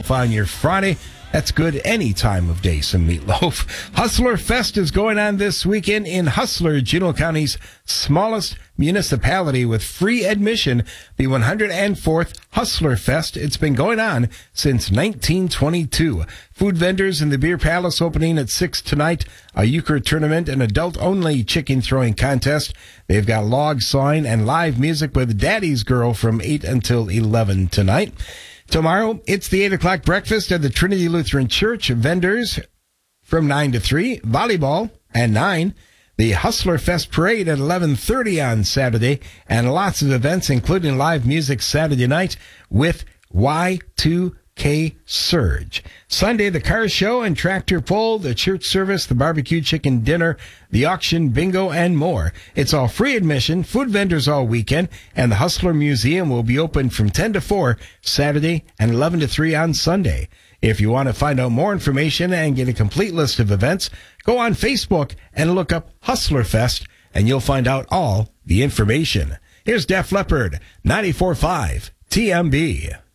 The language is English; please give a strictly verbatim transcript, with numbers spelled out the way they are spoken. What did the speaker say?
meatloaf on your Friday. That's good any time of day, some meatloaf. Hustler Fest is going on this weekend in Hustler, Juneau County's smallest municipality, with free admission. The one hundred fourth Hustler Fest. It's been going on since nineteen twenty-two. Food vendors in the Beer Palace opening at six tonight. A euchre tournament, an adult-only chicken throwing contest. They've got log sawing and live music with Daddy's Girl from eight until eleven tonight. Tomorrow, it's the eight o'clock breakfast at the Trinity Lutheran Church. Vendors from nine to three, volleyball at nine, the Hustler Fest Parade at eleven thirty on Saturday, and lots of events, including live music Saturday night with Y two K Surge. Sunday, the car show and tractor pull, the church service, the barbecue chicken dinner, the auction, bingo, and more. It's all free admission, food vendors all weekend, and the Hustler Museum will be open from ten to four Saturday and eleven to three on Sunday. If you want to find out more information and get a complete list of events, go on Facebook and look up Hustler Fest, and you'll find out all the information. Here's Def Leppard, ninety-four point five T M B.